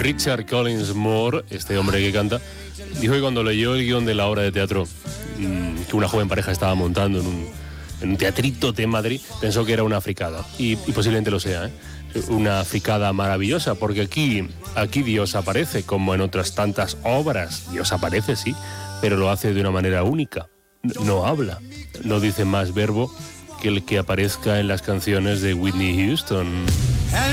Richard Collins Moore, este hombre que canta, dijo que cuando leyó el guión de la obra de teatro que una joven pareja estaba montando en un teatrito de Madrid, pensó que era una fricada, y posiblemente lo sea, una fricada maravillosa, porque aquí Dios aparece, como en otras tantas obras. Dios aparece, sí, pero lo hace de una manera única. No habla, no dice más verbo que el que aparezca en las canciones de Whitney Houston.